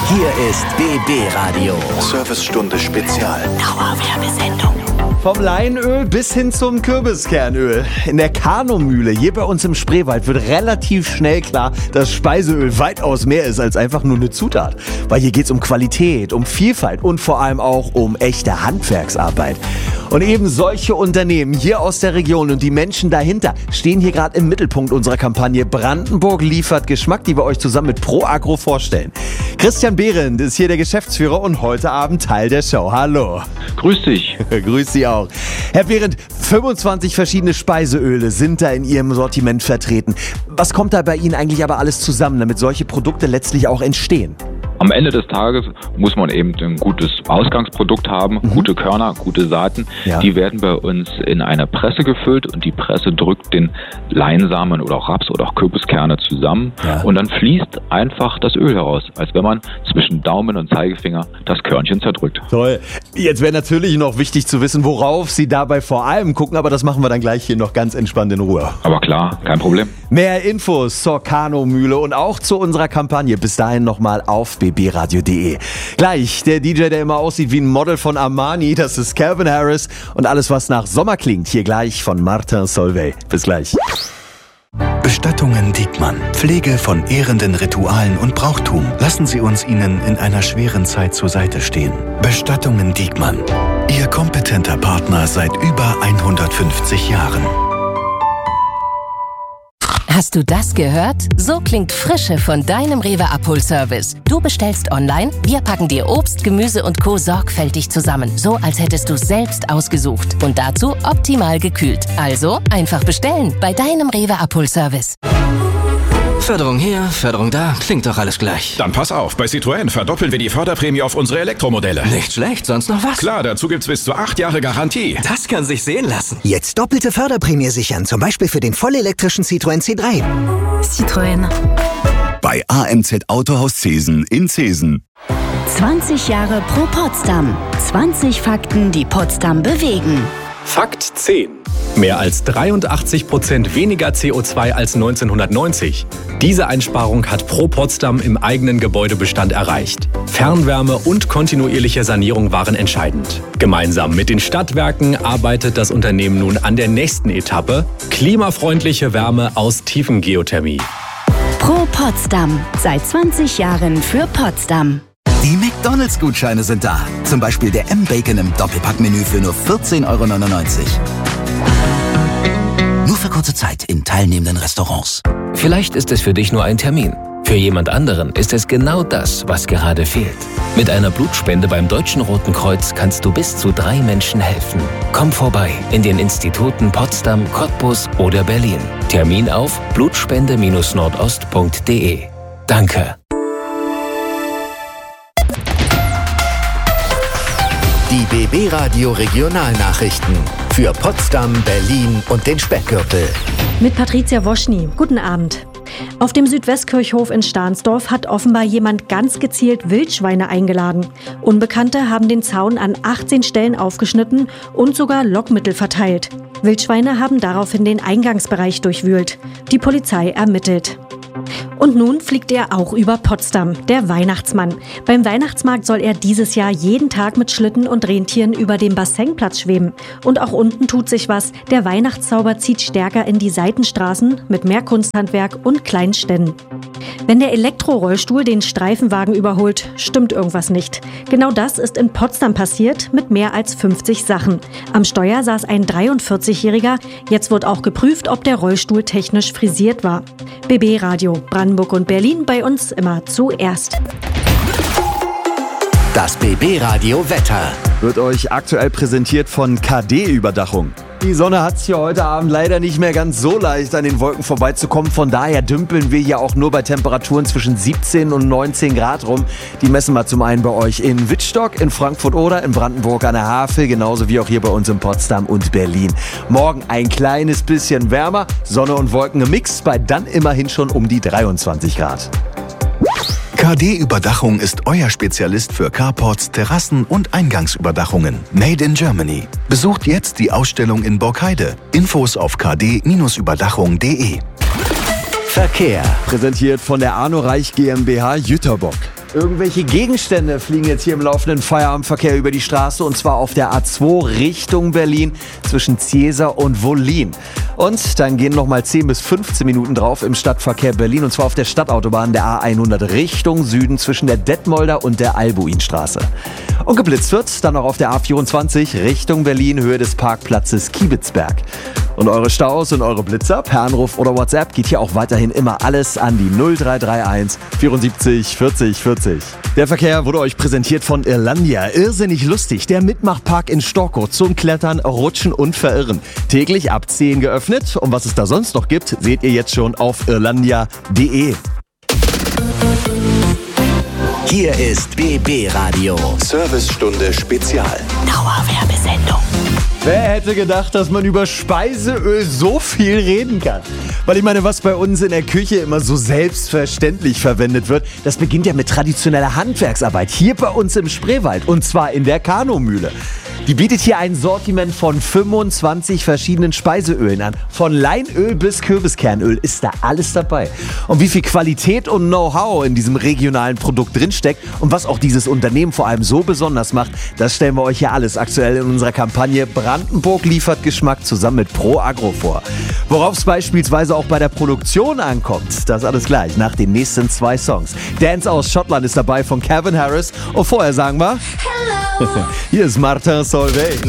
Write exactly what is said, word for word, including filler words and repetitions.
Hier ist B B Radio. Servicestunde Spezial. Dauerwerbesendung. Vom Leinöl bis hin zum Kürbiskernöl. In der Kanomühle hier bei uns im Spreewald wird relativ schnell klar, dass Speiseöl weitaus mehr ist als einfach nur eine Zutat. Weil hier geht es um Qualität, um Vielfalt und vor allem auch um echte Handwerksarbeit. Und eben solche Unternehmen hier aus der Region und die Menschen dahinter stehen hier gerade im Mittelpunkt unserer Kampagne Brandenburg liefert Geschmack, die wir euch zusammen mit ProAgro vorstellen. Christian Behrendt ist hier der Geschäftsführer und heute Abend Teil der Show. Hallo. Grüß dich. Grüß Sie auch. Herr Behrendt, fünfundzwanzig verschiedene Speiseöle sind da in Ihrem Sortiment vertreten. Was kommt da bei Ihnen eigentlich aber alles zusammen, damit solche Produkte letztlich auch entstehen? Am Ende des Tages muss man eben ein gutes Ausgangsprodukt haben, mhm. gute Körner, gute Saaten. Ja. Die werden bei uns in eine Presse gefüllt und die Presse drückt den Leinsamen oder auch Raps- oder auch Kürbiskerne zusammen. Ja. Und dann fließt einfach das Öl heraus, als wenn man zwischen Daumen und Zeigefinger das Körnchen zerdrückt. Toll. Jetzt wäre natürlich noch wichtig zu wissen, worauf Sie dabei vor allem gucken, aber das machen wir dann gleich hier noch ganz entspannt in Ruhe. Aber klar, kein Problem. Mehr Infos zur Kanomühle und auch zu unserer Kampagne bis dahin nochmal auf b b radio punkt d e. Gleich der D J, der immer aussieht wie ein Model von Armani, das ist Calvin Harris und alles, was nach Sommer klingt, hier gleich von Martin Solveig. Bis gleich. Bestattungen Diekmann. Pflege von ehrenden Ritualen und Brauchtum. Lassen Sie uns Ihnen in einer schweren Zeit zur Seite stehen. Bestattungen Diekmann. Ihr kompetenter Partner seit über hundertfünfzig Jahren. Hast du das gehört? So klingt Frische von deinem Rewe-Abholservice. Du bestellst online, wir packen dir Obst, Gemüse und Co. sorgfältig zusammen. So, als hättest du es selbst ausgesucht. Und dazu optimal gekühlt. Also einfach bestellen bei deinem Rewe-Abholservice. Förderung hier, Förderung da, klingt doch alles gleich. Dann pass auf, bei Citroën verdoppeln wir die Förderprämie auf unsere Elektromodelle. Nicht schlecht, sonst noch was? Klar, dazu gibt's bis zu acht Jahre Garantie. Das kann sich sehen lassen. Jetzt doppelte Förderprämie sichern, zum Beispiel für den vollelektrischen Citroën C drei. Citroën. Bei A M Z Autohaus Zesen in Zesen. zwanzig Jahre Pro Potsdam. zwanzig Fakten, die Potsdam bewegen. Fakt zehn. Mehr als dreiundachtzig Prozent weniger C O zwei als neunzehnhundertneunzig. Diese Einsparung hat Pro Potsdam im eigenen Gebäudebestand erreicht. Fernwärme und kontinuierliche Sanierung waren entscheidend. Gemeinsam mit den Stadtwerken arbeitet das Unternehmen nun an der nächsten Etappe: klimafreundliche Wärme aus Tiefengeothermie. Pro Potsdam. Seit zwanzig Jahren für Potsdam. Die McDonalds-Gutscheine sind da. Zum Beispiel der M-Bacon im Doppelpackmenü für nur vierzehn Euro neunundneunzig. Nur für kurze Zeit in teilnehmenden Restaurants. Vielleicht ist es für dich nur ein Termin. Für jemand anderen ist es genau das, was gerade fehlt. Mit einer Blutspende beim Deutschen Roten Kreuz kannst du bis zu drei Menschen helfen. Komm vorbei in den Instituten Potsdam, Cottbus oder Berlin. Termin auf blutspende nordost punkt d e. Danke. Die B B Radio Regionalnachrichten für Potsdam, Berlin und den Speckgürtel. Mit Patricia Woschny. Guten Abend. Auf dem Südwestkirchhof in Stahnsdorf hat offenbar jemand ganz gezielt Wildschweine eingeladen. Unbekannte haben den Zaun an achtzehn Stellen aufgeschnitten und sogar Lockmittel verteilt. Wildschweine haben daraufhin den Eingangsbereich durchwühlt. Die Polizei ermittelt. Und nun fliegt er auch über Potsdam, der Weihnachtsmann. Beim Weihnachtsmarkt soll er dieses Jahr jeden Tag mit Schlitten und Rentieren über dem Bassenplatz schweben. Und auch unten tut sich was. Der Weihnachtszauber zieht stärker in die Seitenstraßen mit mehr Kunsthandwerk und kleinen Ständen. Wenn der Elektrorollstuhl den Streifenwagen überholt, stimmt irgendwas nicht. Genau das ist in Potsdam passiert mit mehr als fünfzig Sachen. Am Steuer saß ein dreiundvierzigjähriger. Jetzt wird auch geprüft, ob der Rollstuhl technisch frisiert war. B B Radio, Brandenburg und Berlin, bei uns immer zuerst. Das B B Radio Wetter wird euch aktuell präsentiert von K D-Überdachung. Die Sonne hat es hier heute Abend leider nicht mehr ganz so leicht, an den Wolken vorbeizukommen. Von daher dümpeln wir ja auch nur bei Temperaturen zwischen siebzehn und neunzehn Grad rum. Die messen wir zum einen bei euch in Wittstock, in Frankfurt oder in Brandenburg an der Havel, genauso wie auch hier bei uns in Potsdam und Berlin. Morgen ein kleines bisschen wärmer, Sonne und Wolken gemixt, bei dann immerhin schon um die dreiundzwanzig Grad. K D-Überdachung ist euer Spezialist für Carports, Terrassen und Eingangsüberdachungen. Made in Germany. Besucht jetzt die Ausstellung in Borkheide. Infos auf k d überdachung punkt d e. Verkehr. Präsentiert von der Arno Reich GmbH Jüterbock. Irgendwelche Gegenstände fliegen jetzt hier im laufenden Feierabendverkehr über die Straße und zwar auf der A zwei Richtung Berlin zwischen Ziesar und Wollin. Und dann gehen nochmal zehn bis fünfzehn Minuten drauf im Stadtverkehr Berlin und zwar auf der Stadtautobahn der A hundert Richtung Süden zwischen der Detmolder und der Albuinstraße. Und geblitzt wird dann noch auf der A vierundzwanzig Richtung Berlin Höhe des Parkplatzes Kiebitzberg. Und eure Staus und eure Blitzer per Anruf oder WhatsApp geht hier auch weiterhin immer alles an die null drei drei eins vierundsiebzig vierzig vierzig. Der Verkehr wurde euch präsentiert von Irlandia. Irrsinnig lustig. Der Mitmachpark in Storkow zum Klettern, Rutschen und Verirren. Täglich ab zehn geöffnet. Und was es da sonst noch gibt, seht ihr jetzt schon auf irlandia punkt de. Hier ist B B Radio. Servicestunde Spezial. Dauerwerbesendung. Wer hätte gedacht, dass man über Speiseöl so viel reden kann? Weil ich meine, was bei uns in der Küche immer so selbstverständlich verwendet wird, das beginnt ja mit traditioneller Handwerksarbeit hier bei uns im Spreewald und zwar in der Kanomühle. Die bietet hier ein Sortiment von fünfundzwanzig verschiedenen Speiseölen an. Von Leinöl bis Kürbiskernöl ist da alles dabei. Und wie viel Qualität und Know-how in diesem regionalen Produkt drinsteckt und was auch dieses Unternehmen vor allem so besonders macht, das stellen wir euch hier alles aktuell in unserer Kampagne Brandenburg liefert Geschmack zusammen mit Pro Agro vor. Worauf es beispielsweise auch bei der Produktion ankommt, das alles gleich nach den nächsten zwei Songs. Dance aus Schottland ist dabei von Calvin Harris und vorher sagen wir... Hello! Hier ist Martin Solveig.